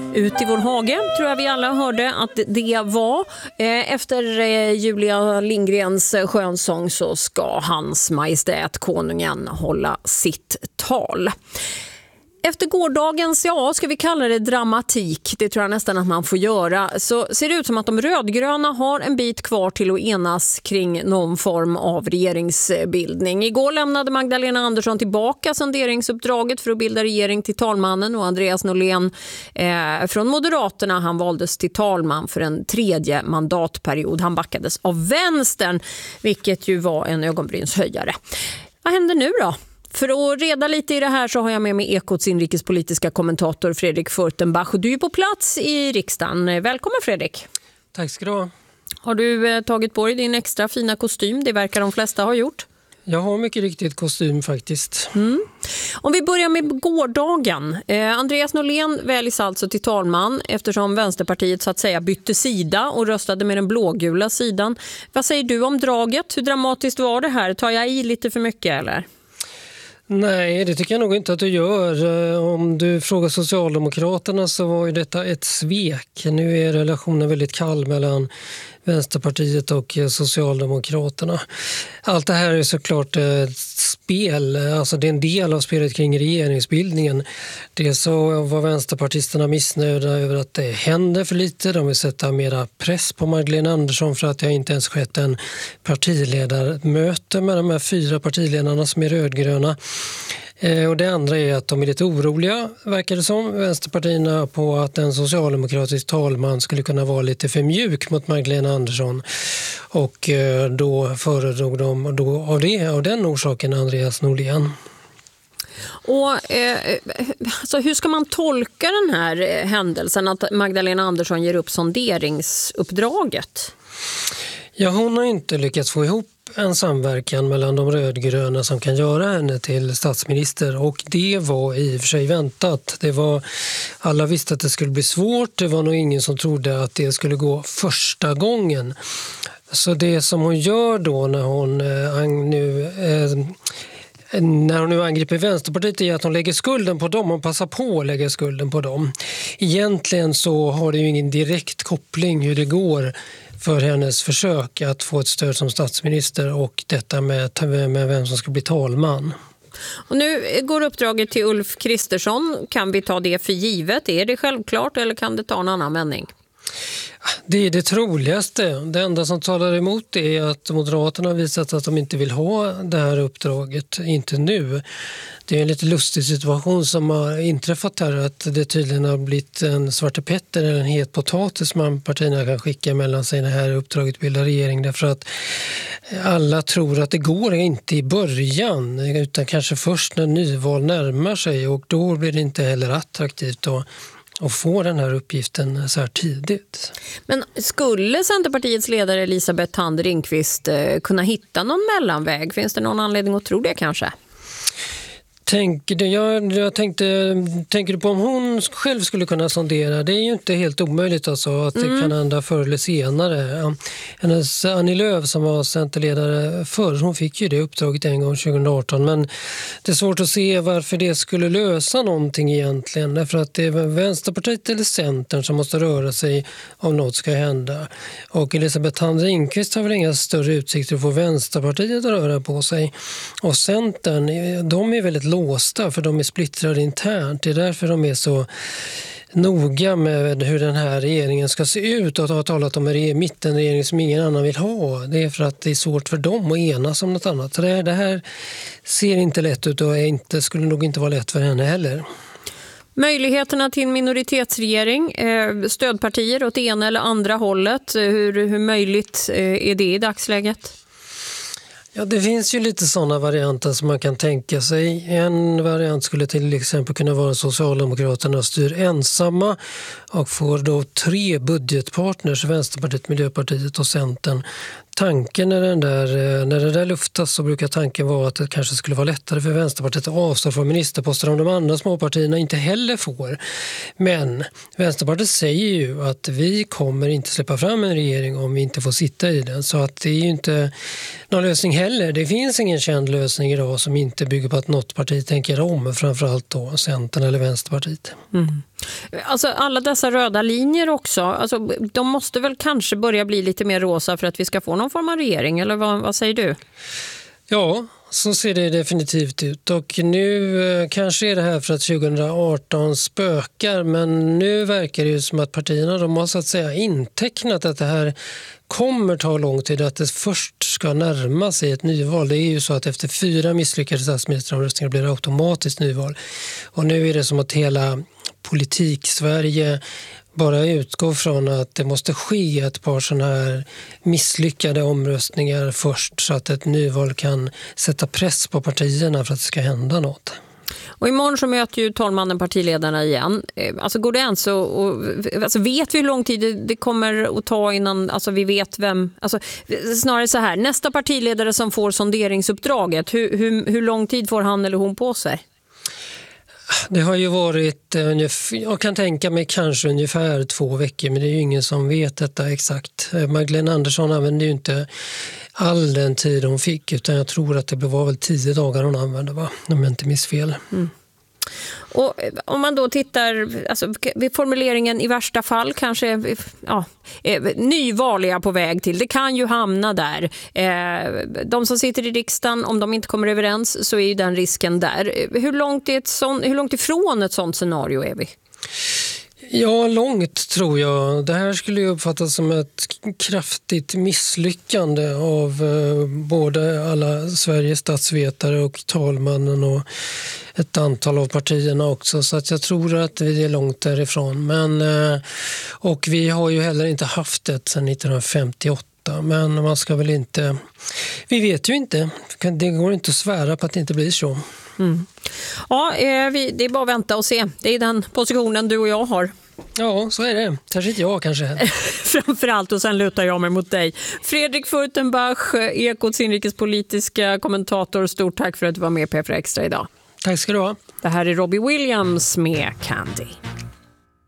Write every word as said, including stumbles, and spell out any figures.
Ut i vår hage tror jag vi alla hörde att det var. Efter Julia Lindgrens skönsång så ska hans majestät konungen hålla sitt tal. Efter gårdagens, ja ska vi kalla det dramatik, det tror jag nästan att man får göra, så ser det ut som att de rödgröna har en bit kvar till att enas kring någon form av regeringsbildning. Igår lämnade Magdalena Andersson tillbaka sonderingsuppdraget för att bilda regering till talmannen, och Andreas Norlén eh, från Moderaterna, han valdes till talman för en tredje mandatperiod. Han backades av vänstern, vilket ju var en ögonbrynshöjare. Vad händer nu då? För att reda lite i det här så har jag med mig Ekots inrikespolitiska kommentator Fredrik Furtenbach. Du är på plats i riksdagen. Välkommen Fredrik. Tack ska du ha. Har du eh, tagit på dig din extra fina kostym? Det verkar de flesta ha gjort. Jag har mycket riktigt kostym faktiskt. Mm. Om vi börjar med gårdagen. Eh, Andreas Norlén väljs alltså till talman eftersom Vänsterpartiet så att säga bytte sida och röstade med den blågula sidan. Vad säger du om draget? Hur dramatiskt var det här? Tar jag i lite för mycket eller? Nej, det tycker jag nog inte att du gör. Om du frågar Socialdemokraterna så var ju detta ett svek. Nu är relationen väldigt kall mellan Vänsterpartiet och Socialdemokraterna. Allt det här är såklart ett spel, alltså det är en del av spelet kring regeringsbildningen. Det så var vänsterpartisterna missnöjda över att det händer för lite. De vill sätta mera press på Magdalena Andersson för att det inte ens skett en partiledarmöte med de här fyra partiledarna som är rödgröna. Och det andra är att de är lite oroliga, verkar det som, vänsterpartierna, på att en socialdemokratisk talman skulle kunna vara lite för mjuk mot Magdalena Andersson. Och då föredrog de då av, det, av den orsaken Andreas Norlén. Och eh, alltså hur ska man tolka den här händelsen att Magdalena Andersson ger upp sonderingsuppdraget? Ja, hon har inte lyckats få ihop en samverkan mellan de rödgröna som kan göra henne till statsminister, och det var i och för sig väntat. Det var, alla visste att det skulle bli svårt, det var nog ingen som trodde att det skulle gå första gången. Så det som hon gör då när hon eh, nu... Eh, När hon nu angriper Vänsterpartiet är att hon lägger skulden på dem och passar på att lägga skulden på dem. Egentligen så har det ju ingen direkt koppling hur det går för hennes försök att få ett stöd som statsminister och detta med, med vem som ska bli talman. Och nu går uppdraget till Ulf Kristersson. Kan vi ta det för givet? Är det självklart eller kan det ta en annan vändning? Det är det troligaste. Det enda som talar emot det är att Moderaterna har visat att de inte vill ha det här uppdraget, inte nu. Det är en lite lustig situation som har inträffat här, att det tydligen har blivit en svartepetter eller en het potatis man partierna kan skicka mellan sig när det här uppdraget bildar regering, därför att alla tror att det går inte i början utan kanske först när nyval närmar sig, och då blir det inte heller attraktivt då och få den här uppgiften så här tidigt. Men skulle Centerpartiets ledare Elisabeth Thand Ringqvist eh, kunna hitta någon mellanväg? Finns det någon anledning att tro det kanske? Tänker, jag, jag tänkte, tänker du på om hon själv skulle kunna sondera? Det är ju inte helt omöjligt alltså, att det mm. kan hända förr eller senare. Hennes Annie Lööf som var centerledare förr, hon fick ju det uppdraget en gång tjugo arton, men det är svårt att se varför det skulle lösa någonting egentligen, därför att det är Vänsterpartiet eller Centern som måste röra sig om något ska hända. Och Elisabeth Thand Ringqvist har väl inga större utsikter att få Vänsterpartiet att röra på sig. Och Centern, de är väldigt låsta för de är splittrade internt. Det är därför de är så noga med hur den här regeringen ska se ut och har talat om en mittenregering som ingen annan vill ha. Det är för att det är svårt för dem att enas om något annat. Så det här, det här ser inte lätt ut och är inte, skulle nog inte vara lätt för henne heller. Möjligheterna till en minoritetsregering, stödpartier åt ena eller andra hållet, hur, hur möjligt är det i dagsläget? Ja, det finns ju lite sådana varianter som man kan tänka sig. En variant skulle till exempel kunna vara Socialdemokraterna styr ensamma och får då tre budgetpartners, Vänsterpartiet, Miljöpartiet och Centern, tanken när, den där, när det där luftas så brukar tanken vara att det kanske skulle vara lättare för Vänsterpartiet att avstå från ministerposter om de andra småpartierna inte heller får. Men Vänsterpartiet säger ju att vi kommer inte släppa fram en regering om vi inte får sitta i den. Så att det är ju inte någon lösning heller. Det finns ingen känd lösning idag som inte bygger på att något parti tänker om, framförallt då Centern eller Vänsterpartiet. Mm. Alltså alla dessa röda linjer också, alltså, de måste väl kanske börja bli lite mer rosa för att vi ska få någon form av regering, eller vad, vad säger du? Ja, så ser det definitivt ut. Och nu eh, kanske är det här för att tjugohundraarton spökar, men nu verkar det ju som att partierna de har så att säga intecknat att det här kommer ta lång tid, att det först ska närma sig ett nyval. Det är ju så att efter fyra misslyckade statsministeromröstningar blir det automatiskt nyval. Och nu är det som att hela politik-Sverige bara utgår från att det måste ske ett par sådana här misslyckade omröstningar först så att ett nyval kan sätta press på partierna för att det ska hända något. Och imorgon så möter ju talmannen partiledarna igen. Alltså går det ens och, och alltså vet vi hur lång tid det, det kommer att ta innan alltså vi vet vem, alltså snarare så här, nästa partiledare som får sonderingsuppdraget, hur, hur, hur lång tid får han eller hon på sig? Det har ju varit, jag kan tänka mig kanske ungefär två veckor, men det är ju ingen som vet detta exakt. Magdalena Andersson använde ju inte all den tid hon fick, utan jag tror att det var väl tio dagar hon använde, va? Om jag inte missfel. Mm. Och om man då tittar alltså, vid formuleringen i värsta fall kanske ja, nyval är på väg till. Det kan ju hamna där. De som sitter i riksdagen, om de inte kommer överens så är ju den risken där. Hur långt, är ett sån, hur långt ifrån ett sånt scenario är vi? Ja, långt tror jag. Det här skulle ju uppfattas som ett kraftigt misslyckande av eh, både alla Sveriges statsvetare och talmannen och ett antal av partierna också. Så att jag tror att vi är långt därifrån. Men, eh, och vi har ju heller inte haft det sedan nittonhundrafemtioåtta. Men man ska väl inte... Vi vet ju inte. Det går inte att svära på att det inte blir så. Mm. Ja, vi, det är bara att vänta och se. Det är den positionen du och jag har. Ja, så är det. Särskilt jag kanske. Framförallt, och sen lutar jag mig mot dig. Fredrik Furtenbach, Ekots inrikespolitiska kommentator. Stort tack för att du var med på P fyra Extra idag. Tack ska du ha. Det här är Robbie Williams med Candy.